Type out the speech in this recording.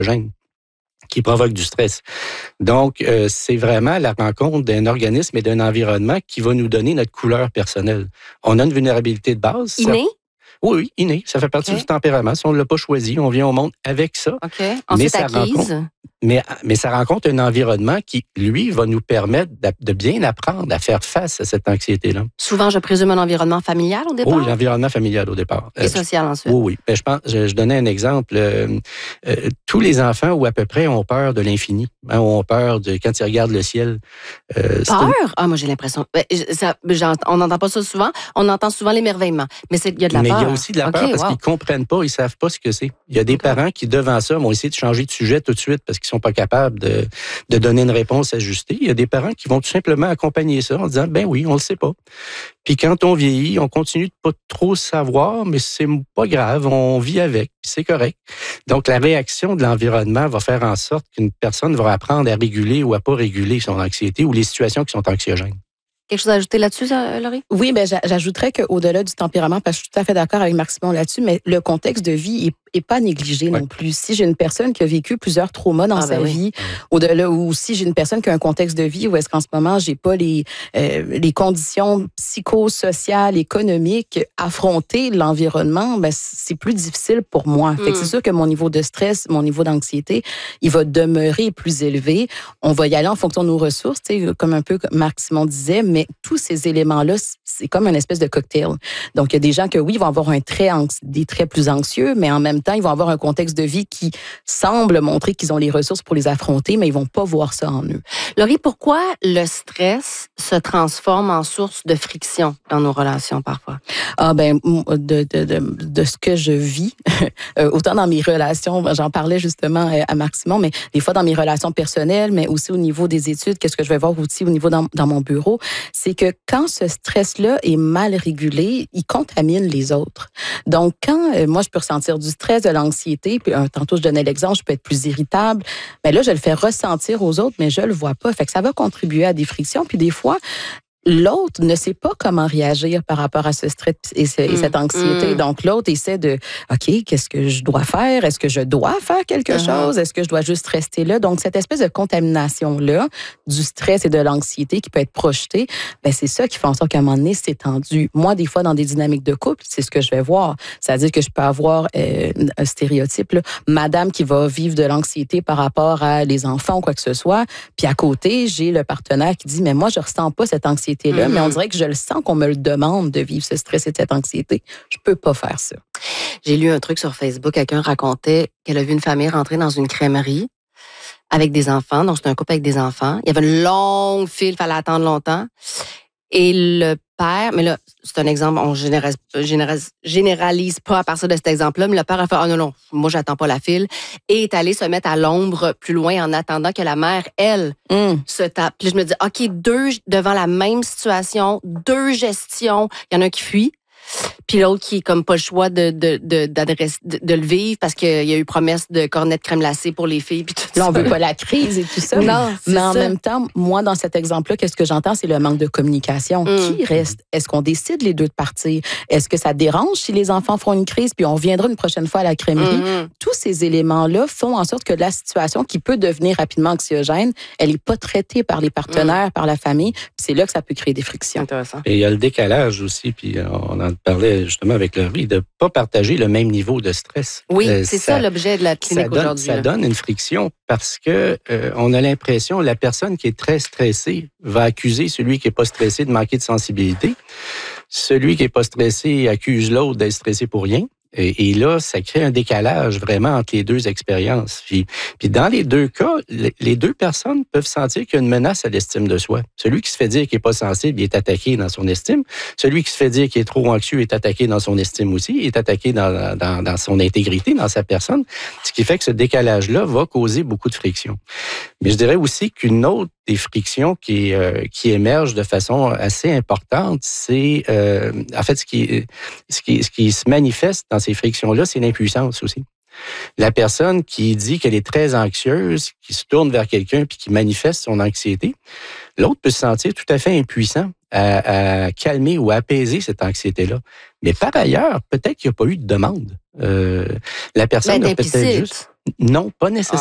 anxiogènes qui provoquent du stress. Donc, c'est vraiment la rencontre d'un organisme et d'un environnement qui va nous donner notre couleur personnelle. On a une vulnérabilité de base. Innée? Oui, inné. Ça fait partie du tempérament. Si on ne l'a pas choisi, on vient au monde avec ça. OK. Ensuite, acquise. Mais ça rencontre un environnement qui, lui, va nous permettre de bien apprendre à faire face à cette anxiété-là. Souvent, je présume un environnement familial au départ? Oui, l'environnement familial au départ. Et social ensuite? Oui. Ben, je donnais un exemple. Tous les enfants, ou à peu près, ont peur de l'infini. Ont peur quand ils regardent le ciel. Peur? Moi, j'ai l'impression. On n'entend pas ça souvent. On entend souvent l'émerveillement. Mais il y a de la peur. Mais il y a aussi de la peur parce qu'ils ne comprennent pas, ils ne savent pas ce que c'est. Il y a des parents qui, devant ça, vont essayer de changer de sujet tout de suite parce qu'ils ne sont pas capables de donner une réponse ajustée. Il y a des parents qui vont tout simplement accompagner ça en disant, ben oui, on ne le sait pas. Puis quand on vieillit, on continue de pas trop savoir, mais c'est pas grave, on vit avec, puis c'est correct. Donc, la réaction de l'environnement va faire en sorte qu'une personne va apprendre à réguler ou à pas réguler son anxiété ou les situations qui sont anxiogènes. Quelque chose à ajouter là-dessus, Laurie? Oui, j'ajouterais qu'au-delà du tempérament, parce que je suis tout à fait d'accord avec Marc-Simon là-dessus, mais le contexte de vie est pas négligé non plus. Si j'ai une personne qui a vécu plusieurs traumas dans sa vie, au-delà, ou si j'ai une personne qui a un contexte de vie où est-ce qu'en ce moment, j'ai pas les conditions psychosociales, économiques, affronter l'environnement, c'est plus difficile pour moi. Fait que c'est sûr que mon niveau de stress, mon niveau d'anxiété, il va demeurer plus élevé. On va y aller en fonction de nos ressources, comme un peu Marc-Simon disait, mais tous ces éléments-là, c'est comme une espèce de cocktail. Donc, il y a des gens que, oui, ils vont avoir des traits plus anxieux, mais en même temps, ils vont avoir un contexte de vie qui semble montrer qu'ils ont les ressources pour les affronter, mais ils vont pas voir ça en eux. Laurie, pourquoi le stress se transforme en source de friction dans nos relations parfois? De ce que je vis, autant dans mes relations, j'en parlais justement à Marc-Simon, mais des fois dans mes relations personnelles, mais aussi au niveau des études, qu'est-ce que je vais voir aussi au niveau dans mon bureau, c'est que quand ce stress-là est mal régulé, il contamine les autres. Donc, quand moi, je peux ressentir du stress, de l'anxiété, puis tantôt, je donnais l'exemple, je peux être plus irritable, mais là, je le fais ressentir aux autres, mais je le vois pas. Fait que ça va contribuer à des frictions, puis des fois, l'autre ne sait pas comment réagir par rapport à ce stress et cette anxiété. Donc, l'autre essaie de, OK, qu'est-ce que je dois faire? Est-ce que je dois faire quelque chose? Est-ce que je dois juste rester là? Donc, cette espèce de contamination-là, du stress et de l'anxiété qui peut être projetée, c'est ça qui fait en sorte qu'à un moment donné, c'est tendu. Moi, des fois, dans des dynamiques de couple, c'est ce que je vais voir. C'est-à-dire que je peux avoir un stéréotype, là, madame qui va vivre de l'anxiété par rapport à les enfants ou quoi que ce soit, puis à côté, j'ai le partenaire qui dit, mais moi, je ressens pas cette anxiété là, mais on dirait que je le sens qu'on me le demande de vivre ce stress et cette anxiété. Je peux pas faire ça. J'ai lu un truc sur Facebook, quelqu'un racontait qu'elle a vu une famille rentrer dans une crèmerie avec des enfants, donc c'est un couple avec des enfants. Il y avait une longue file, il fallait attendre longtemps. Et le père, mais là, c'est un exemple, on généralise pas à partir de cet exemple-là, mais le père a fait « non, moi, j'attends pas la file » et est allé se mettre à l'ombre plus loin en attendant que la mère, elle, se tape. Puis là, je me dis, OK, deux devant la même situation, deux gestions, il y en a un qui fuit, puis l'autre qui est comme pas le choix de le vivre parce qu'il y a eu promesse de cornet de crème glacée pour les filles puis tout ça. Là, on veut pas la crise et tout ça. Non, mais en même temps, moi, dans cet exemple-là, qu'est-ce que j'entends, c'est le manque de communication. Qui reste? Est-ce qu'on décide les deux de partir? Est-ce que ça dérange si les enfants font une crise puis on reviendra une prochaine fois à la crèmerie? Tous ces éléments-là font en sorte que la situation qui peut devenir rapidement anxiogène, elle est pas traitée par les partenaires, par la famille. Puis c'est là que ça peut créer des frictions. Intéressant. Et il y a le décalage aussi, puis on en parlait justement avec Laurie, de ne pas partager le même niveau de stress. Oui, c'est ça l'objet de la clinique aujourd'hui. Ça donne une friction parce que on a l'impression que la personne qui est très stressée va accuser celui qui n'est pas stressé de manquer de sensibilité. Celui qui n'est pas stressé accuse l'autre d'être stressé pour rien. Et là, ça crée un décalage vraiment entre les deux expériences. Puis dans les deux cas, les deux personnes peuvent sentir qu'il y a une menace à l'estime de soi. Celui qui se fait dire qu'il n'est pas sensible, il est attaqué dans son estime. Celui qui se fait dire qu'il est trop anxieux est attaqué dans son estime aussi. Il est attaqué dans son intégrité, dans sa personne. Ce qui fait que ce décalage-là va causer beaucoup de friction. Mais je dirais aussi qu'une autre des frictions qui émergent de façon assez importante, c'est en fait ce qui se manifeste dans ces frictions-là, c'est l'impuissance aussi. La personne qui dit qu'elle est très anxieuse, qui se tourne vers quelqu'un puis qui manifeste son anxiété, l'autre peut se sentir tout à fait impuissant à calmer ou à apaiser cette anxiété-là. Mais par ailleurs, peut-être qu'il n'y a pas eu de demande. La personne a peut-être juste... Non, pas nécessairement.